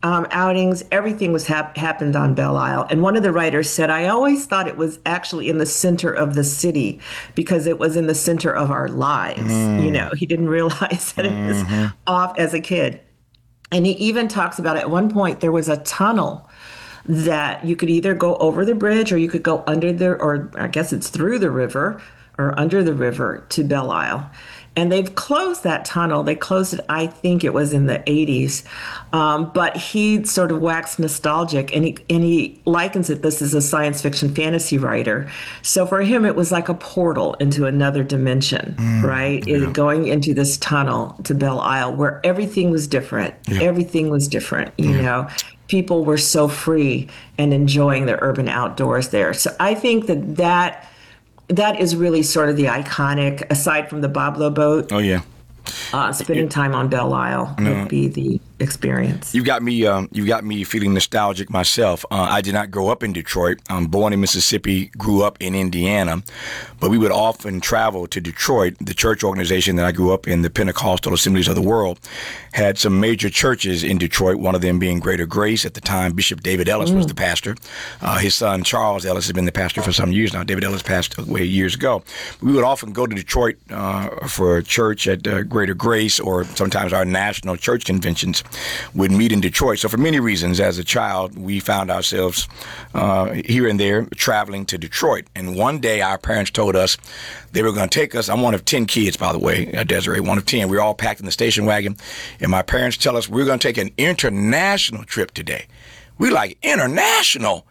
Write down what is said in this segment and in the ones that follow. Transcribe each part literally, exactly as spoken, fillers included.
um, outings, everything was hap- happened on Belle Isle. And one of the writers said, I always thought it was actually in the center of the city because it was in the center of our lives. Mm. You know, he didn't realize that mm-hmm. it was off as a kid. And he even talks about at one point there was a tunnel that you could either go over the bridge or you could go under the, or I guess it's through the river or under the river to Belle Isle. And they've closed that tunnel. They closed it, I think it was in the eighties. Um, but he sort of waxed nostalgic, and he and he likens it, this is a science fiction fantasy writer. So for him, it was like a portal into another dimension, mm, right? Yeah. It, going into this tunnel to Belle Isle where everything was different. Yeah. Everything was different, you yeah. know. People were so free and enjoying the urban outdoors there. So I think that that That is really sort of the iconic, aside from the Boblo boat. Oh, yeah. Uh, spending time on Belle Isle no. would be the experience. You got me. Um, you got me feeling nostalgic myself. Uh, I did not grow up in Detroit. I'm born in Mississippi, grew up in Indiana, but we would often travel to Detroit. The church organization that I grew up in, the Pentecostal Assemblies of the World, had some major churches in Detroit. One of them being Greater Grace. At the time, Bishop David Ellis mm. was the pastor. Uh, his son Charles Ellis has been the pastor for some years now. David Ellis passed away years ago. We would often go to Detroit uh, for church at uh, Greater Grace, or sometimes our national church conventions would meet in Detroit. So for many reasons, as a child, we found ourselves uh, here and there traveling to Detroit. And one day our parents told us they were going to take us. I'm one of ten kids, by the way, uh, Desiree, one of ten. We were all packed in the station wagon. And my parents tell us we're going to take an international trip today. We like, international?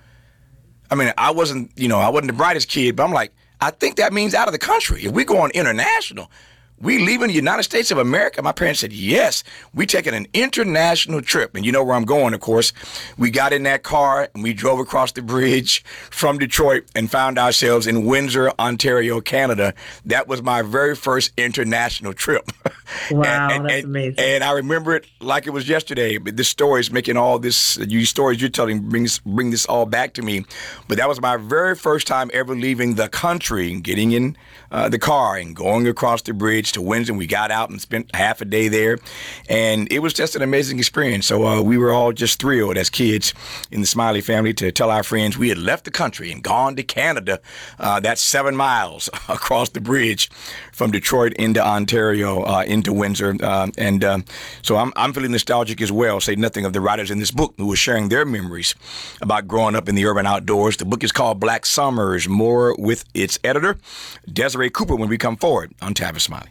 I mean, I wasn't, you know, I wasn't the brightest kid, but I'm like, I think that means out of the country. If we're going international, we leaving the United States of America? My parents said, yes, we taking an international trip. And you know where I'm going, of course. We got in that car and we drove across the bridge from Detroit and found ourselves in Windsor, Ontario, Canada. That was my very first international trip. Wow, and, and, that's amazing. And I remember it like it was yesterday. But this story is making all this, you stories you're telling brings bring this all back to me. But that was my very first time ever leaving the country, getting in uh, the car and going across the bridge to Windsor. We got out and spent half a day there, and it was just an amazing experience. So uh, we were all just thrilled as kids in the Smiley family to tell our friends we had left the country and gone to Canada. Uh, that's seven miles across the bridge from Detroit into Ontario, uh, into Windsor. Uh, and uh, so I'm, I'm feeling nostalgic as well, say nothing of the writers in this book who were sharing their memories about growing up in the urban outdoors. The book is called Black Summers, more with its editor, Desiree Cooper, when we come forward on Tavis Smiley.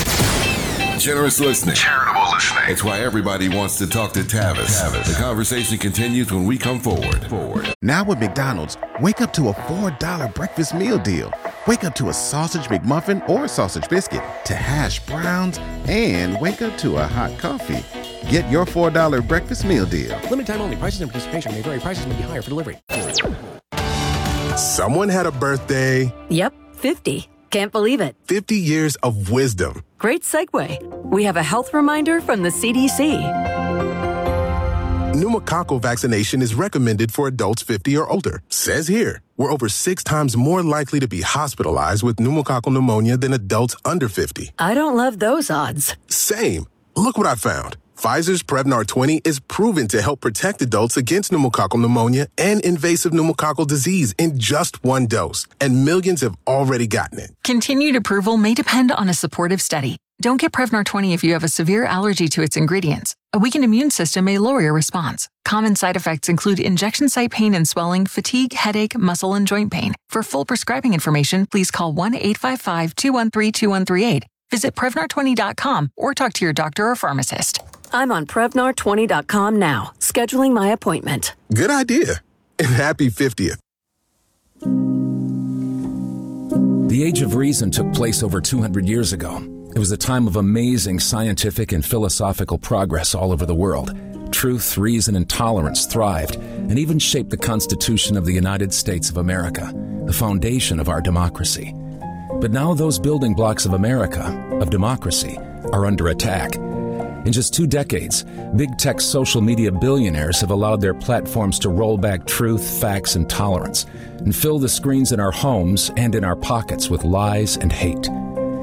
Generous listening. Charitable listening. It's why everybody wants to talk to Tavis. Tavis. The conversation continues when we come forward. Forward. Now with McDonald's, wake up to a four dollar breakfast meal deal. Wake up to a sausage McMuffin or sausage biscuit, to hash browns, and wake up to a hot coffee. Get your four dollar breakfast meal deal. Limited time only. Prices and participation may vary. Prices may be higher for delivery. Someone had a birthday. Yep, fifty. Can't believe it. fifty years of wisdom. Great segue. We have a health reminder from the C D C. Pneumococcal vaccination is recommended for adults fifty or older. Says here, we're over six times more likely to be hospitalized with pneumococcal pneumonia than adults under fifty. I don't love those odds. Same. Look what I found. Pfizer's Prevnar twenty is proven to help protect adults against pneumococcal pneumonia and invasive pneumococcal disease in just one dose, and millions have already gotten it. Continued approval may depend on a supportive study. Don't get Prevnar twenty if you have a severe allergy to its ingredients. A weakened immune system may lower your response. Common side effects include injection site pain and swelling, fatigue, headache, muscle, and joint pain. For full prescribing information, please call one eight five five, two one three, two one three eight. Visit Prevnar twenty dot com or talk to your doctor or pharmacist. I'm on Prevnar twenty dot com now, scheduling my appointment. Good idea. And happy fiftieth. The Age of Reason took place over two hundred years ago. It was a time of amazing scientific and philosophical progress all over the world. Truth, reason, and tolerance thrived and even shaped the Constitution of the United States of America, the foundation of our democracy. But now those building blocks of America, of democracy, are under attack. In just two decades, big tech social media billionaires have allowed their platforms to roll back truth, facts, and tolerance, and fill the screens in our homes and in our pockets with lies and hate.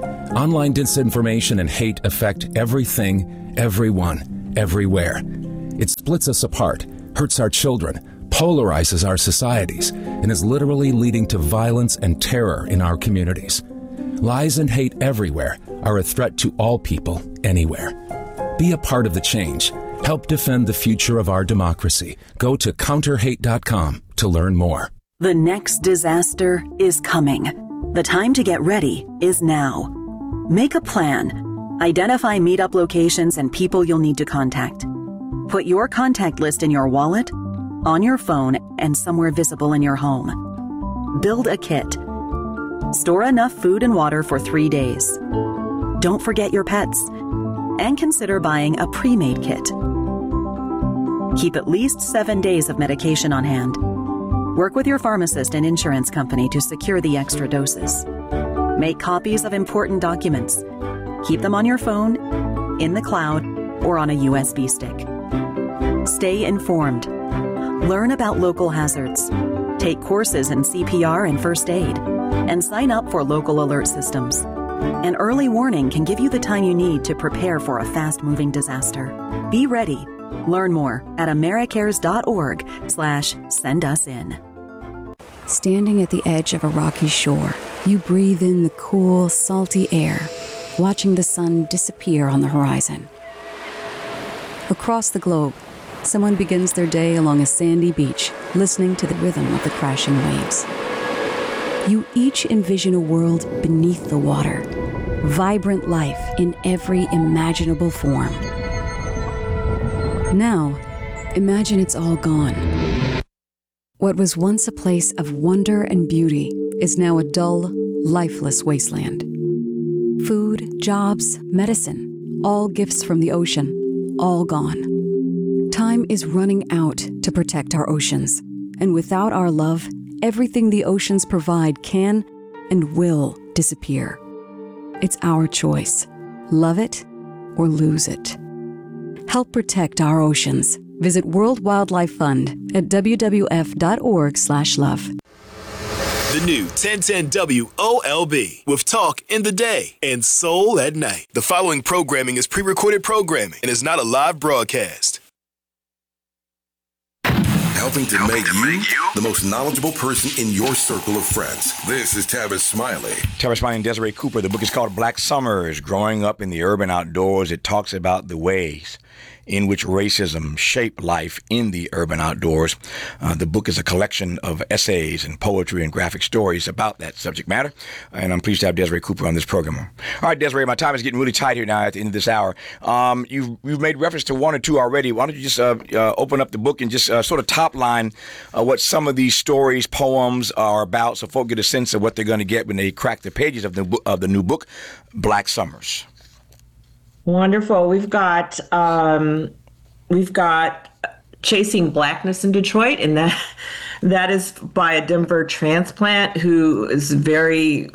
Online disinformation and hate affect everything, everyone, everywhere. It splits us apart, hurts our children, polarizes our societies, and is literally leading to violence and terror in our communities. Lies and hate everywhere are a threat to all people, anywhere. Be a part of the change. Help defend the future of our democracy. Go to counter hate dot com to learn more. The next disaster is coming. The time to get ready is now. Make a plan. Identify meetup locations and people you'll need to contact. Put your contact list in your wallet, on your phone, and somewhere visible in your home. Build a kit. Store enough food and water for three days. Don't forget your pets. And consider buying a pre-made kit. Keep at least seven days of medication on hand. Work with your pharmacist and insurance company to secure the extra doses. Make copies of important documents. Keep them on your phone, in the cloud, or on a U S B stick. Stay informed. Learn about local hazards. Take courses in C P R and first aid. And sign up for local alert systems. An early warning can give you the time you need to prepare for a fast-moving disaster. Be ready. Learn more at americares.org slash send us in. Standing at the edge of a rocky shore, you breathe in the cool, salty air, watching the sun disappear on the horizon. Across the globe, someone begins their day along a sandy beach, listening to the rhythm of the crashing waves. You each envision a world beneath the water, vibrant life in every imaginable form. Now, imagine it's all gone. What was once a place of wonder and beauty is now a dull, lifeless wasteland. Food, jobs, medicine, all gifts from the ocean, all gone. Time is running out to protect our oceans, and without our love, everything the oceans provide can and will disappear. It's our choice. Love it or lose it. Help protect our oceans. Visit World Wildlife Fund at w w f dot org slash love. The new ten ten W O L B with talk in the day and soul at night. The following programming is pre-recorded programming and is not a live broadcast. Helping to make you the most knowledgeable person in your circle of friends. This is Tavis Smiley. Tavis Smiley and Desiree Cooper. The book is called Black Summers, Growing Up in the Urban Outdoors. It talks about the ways in which racism shaped life in the urban outdoors. Uh, the book is a collection of essays and poetry and graphic stories about that subject matter. And I'm pleased to have Desiree Cooper on this program. All right, Desiree, my time is getting really tight here now at the end of this hour. Um, you've, you've made reference to one or two already. Why don't you just uh, uh, open up the book and just uh, sort of top line uh, what some of these stories, poems are about, so folks get a sense of what they're going to get when they crack the pages of the, of the new book, Black Summers. Wonderful. We've got um, we've got Chasing Blackness in Detroit, and that that is by a Denver transplant who is a very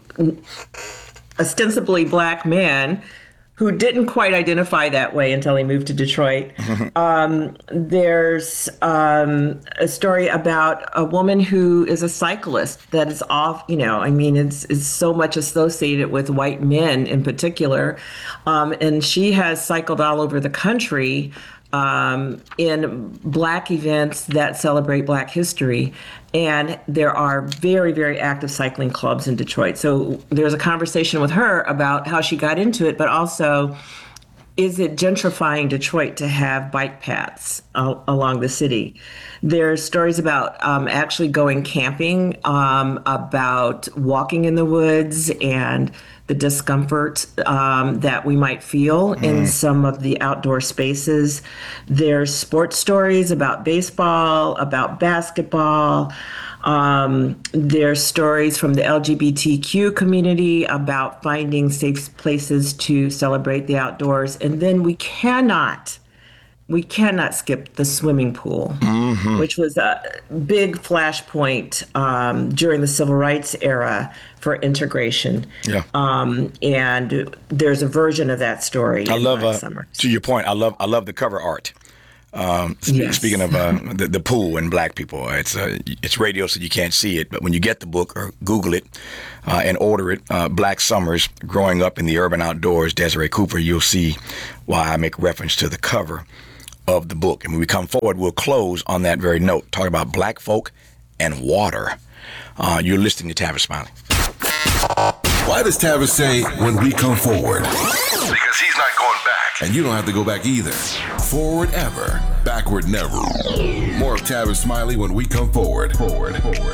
ostensibly black man who didn't quite identify that way until he moved to Detroit. um, there's um, a story about a woman who is a cyclist that is off, you know, I mean, it's, it's so much associated with white men in particular. Um, and she has cycled all over the country um, in Black events that celebrate Black history. And there are very, very active cycling clubs in Detroit. So there's a conversation with her about how she got into it, but also, is it gentrifying Detroit to have bike paths uh, along the city? There's stories about um, actually going camping, um, about walking in the woods and the discomfort um, that we might feel mm. in some of the outdoor spaces. There's sports stories about baseball, about basketball. Um, there's stories from the L G B T Q community about finding safe places to celebrate the outdoors. And then we cannot, we cannot skip the swimming pool, mm-hmm. which was a big flashpoint um, during the civil rights era for integration. Yeah. Um, and there's a version of that story. I love, uh, to your point, I love, I love the cover art. Um, yes. Speaking of uh, the, the pool and black people, it's uh, it's radio, so you can't see it. But when you get the book or Google it uh, and order it, uh, Black Summers, Growing Up in the Urban Outdoors, Desiree Cooper, you'll see why I make reference to the cover of the book. And when we come forward, we'll close on that very note, talking about black folk and water. Uh, you're listening to Tavis Smiley. Why does Tavis say, when we come forward? Because he's not going back. And you don't have to go back either. Forward ever, backward never. More of Tavis Smiley when we come forward. Forward, forward.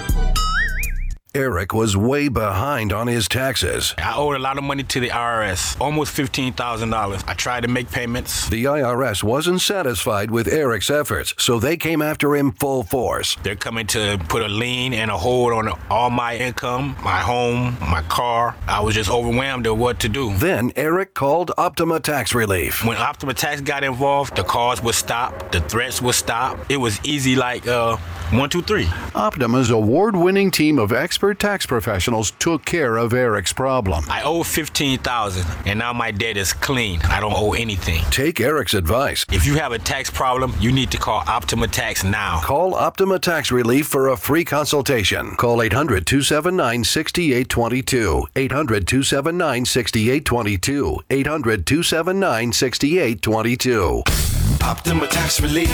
Eric was way behind on his taxes. I owed a lot of money to the I R S, almost fifteen thousand dollars. I tried to make payments. The I R S wasn't satisfied with Eric's efforts, so they came after him full force. They're coming to put a lien and a hold on all my income, my home, my car. I was just overwhelmed at what to do. Then Eric called Optima Tax Relief. When Optima Tax got involved, the calls would stop, the threats would stop. It was easy like uh, one, two, three. Optima's award-winning team of expert tax professionals took care of Eric's problem. I owe fifteen thousand dollars, and now my debt is clean. I don't owe anything. Take Eric's advice. If you have a tax problem, you need to call Optima Tax now. Call Optima Tax Relief for a free consultation. Call eight hundred, two seven nine, six eight two two. eight hundred, two seven nine, six eight two two. eight hundred, two seven nine, six eight two two. Optima Tax Relief.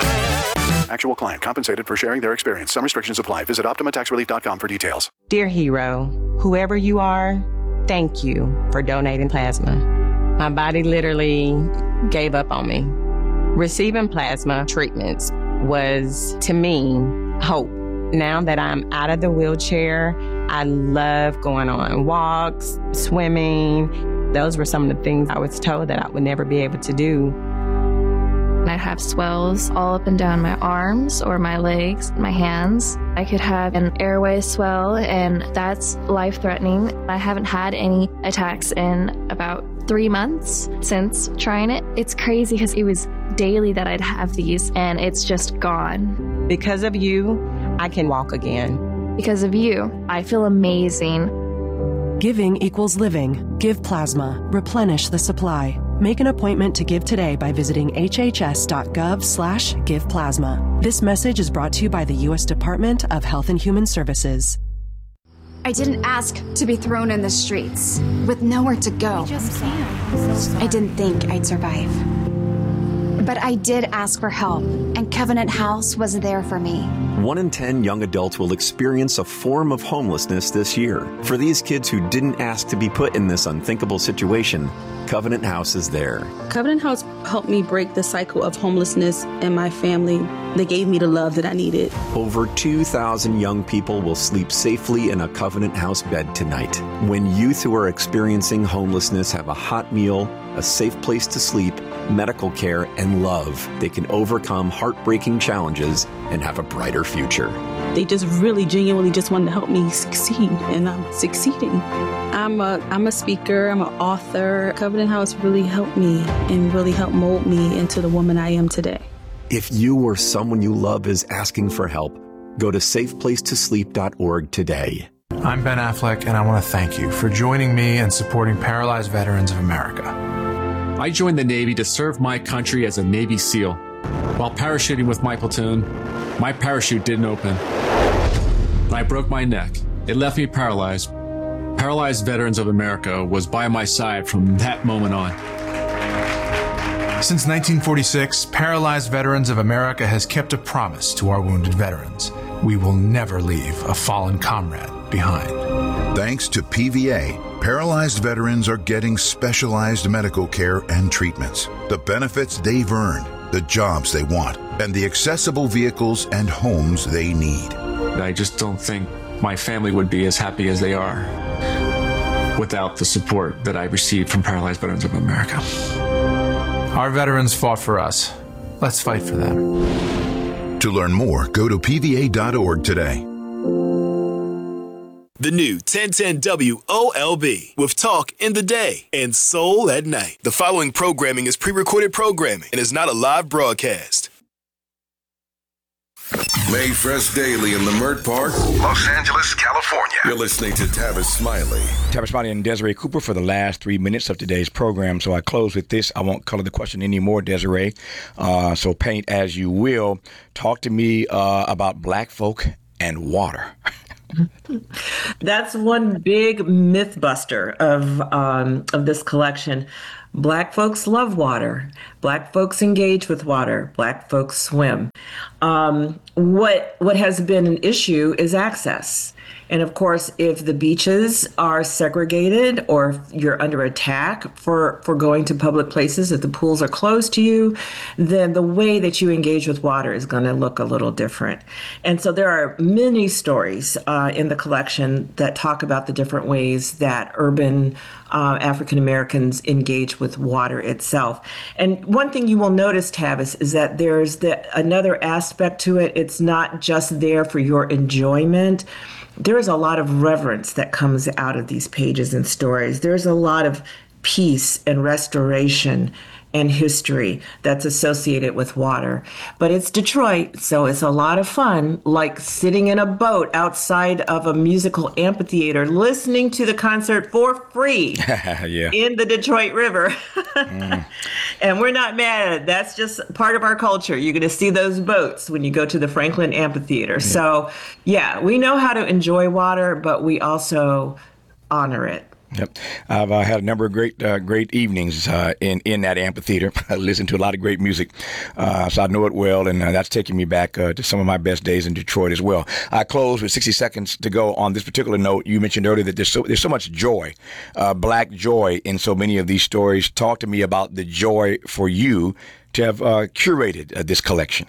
Actual client compensated for sharing their experience. Some restrictions apply. Visit optima tax relief dot com for details. Dear hero, whoever you are, thank you for donating plasma. My body literally gave up on me. Receiving plasma treatments was, to me, hope. Now that I'm out of the wheelchair, I love going on walks, swimming. Those were some of the things I was told that I would never be able to do. I'd have swells all up and down my arms or my legs, my hands. I could have an airway swell, and that's life-threatening. I haven't had any attacks in about three months since trying it. It's crazy because it was daily that I'd have these, and it's just gone. Because of you, I can walk again. Because of you, I feel amazing. Giving equals living. Give plasma. Replenish the supply. Make an appointment to give today by visiting hhs.gov slash give plasma. This message is brought to you by the U S Department of Health and Human Services. I didn't ask to be thrown in the streets with nowhere to go. I didn't think I'd survive. But I did ask for help, and Covenant House was there for me. One in ten young adults will experience a form of homelessness this year. For these kids who didn't ask to be put in this unthinkable situation, Covenant House is there. Covenant House helped me break the cycle of homelessness in my family. They gave me the love that I needed. Over two thousand young people will sleep safely in a Covenant House bed tonight. When youth who are experiencing homelessness have a hot meal, a safe place to sleep, medical care, and love, they can overcome heartbreaking challenges and have a brighter future. They just really genuinely just wanted to help me succeed, and I'm succeeding. I'm a I'm a speaker, I'm an author. Covenant House really helped me and really helped mold me into the woman I am today. If you or someone you love is asking for help, go to safe place to sleep dot org today. I'm Ben Affleck, and I want to thank you for joining me and supporting Paralyzed Veterans of America. I joined the Navy to serve my country as a Navy SEAL. While parachuting with my platoon, my parachute didn't open. I broke my neck. It left me paralyzed. Paralyzed Veterans of America was by my side from that moment on. Since nineteen forty-six, Paralyzed Veterans of America has kept a promise to our wounded veterans. We will never leave a fallen comrade behind. Thanks to P V A, paralyzed veterans are getting specialized medical care and treatments, the benefits they've earned, the jobs they want, and the accessible vehicles and homes they need. I just don't think my family would be as happy as they are without the support that I received from Paralyzed Veterans of America. Our veterans fought for us. Let's fight for them. To learn more, go to P V A dot org today. The new ten ten W O L B with Talk in the Day and Soul at Night. The following programming is pre-recorded programming and is not a live broadcast. Made fresh daily in Leimert Park, Los Angeles, California. You're listening to Tavis Smiley. Tavis Smiley and Desiree Cooper for the last three minutes of today's program. So I close with this. I won't color the question anymore, Desiree. Uh, so paint as you will. Talk to me uh, about black folk and water. That's one big myth buster of um, of this collection. Black folks love water. Black folks engage with water. Black folks swim. Um, what what has been an issue is access. And of course, if the beaches are segregated or if you're under attack for, for going to public places, if the pools are closed to you, then the way that you engage with water is going to look a little different. And so there are many stories uh, in the collection that talk about the different ways that urban uh, African Americans engage with water itself. And one thing you will notice, Tavis, is that there's the, another aspect to it. It's not just there for your enjoyment. There is a lot of reverence that comes out of these pages and stories. There's a lot of peace and restoration and history that's associated with water. But it's Detroit, so it's a lot of fun, like sitting in a boat outside of a musical amphitheater, listening to the concert for free yeah. in the Detroit River. mm. And we're not mad at it. That's just part of our culture. You're going to see those boats when you go to the Franklin Amphitheater. Yeah. So, yeah, we know how to enjoy water, but we also honor it. Yep, I've uh, had a number of great, uh, great evenings uh, in in that amphitheater. I listened to a lot of great music, uh, so I know it well, and uh, that's taking me back uh, to some of my best days in Detroit as well. I close with sixty seconds to go on this particular note. You mentioned earlier that there's so there's so much joy, uh, black joy, in so many of these stories. Talk to me about the joy for you to have uh, curated uh, this collection.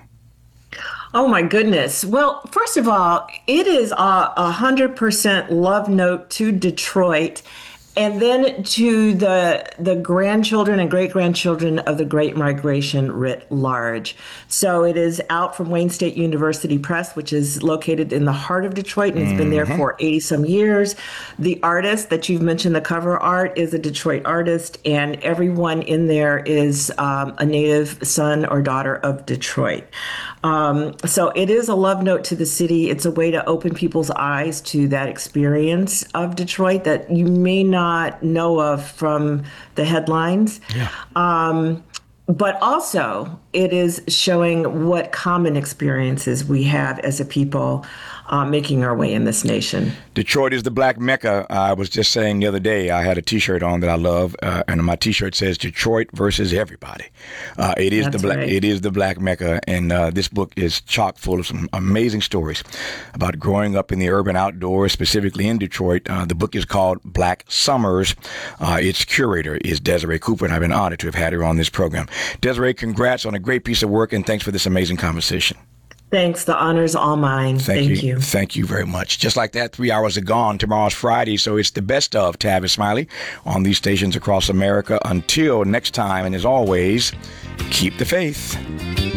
Oh, my goodness. Well, first of all, it is a one hundred percent love note to Detroit. And then to the the grandchildren and great-grandchildren of the Great Migration writ large. So it is out from Wayne State University Press, which is located in the heart of Detroit, and it's mm-hmm. been there for eighty-some years. The artist that you've mentioned, the cover art, is a Detroit artist, and everyone in there is um, a native son or daughter of Detroit. Um, so it is a love note to the city. It's a way to open people's eyes to that experience of Detroit that you may not know of from the headlines. Yeah. Um, but also, it is showing what common experiences we have as a people uh, making our way in this nation. Detroit is the Black Mecca. I was just saying the other day, I had a T-shirt on that I love, uh, and my T-shirt says Detroit versus everybody. Uh, it is That's the black. Right. It is the Black Mecca, and uh, this book is chock full of some amazing stories about growing up in the urban outdoors, specifically in Detroit. Uh, the book is called Black Summers. Uh, its curator is Desiree Cooper, and I've been honored to have had her on this program. Desiree, congrats on a great piece of work, and thanks for this amazing conversation. Thanks. The honor's all mine. Thank, Thank you. you. Thank you very much. Just like that, three hours are gone. Tomorrow's Friday, so it's the best of Tavis Smiley on these stations across America. Until next time, and as always, keep the faith.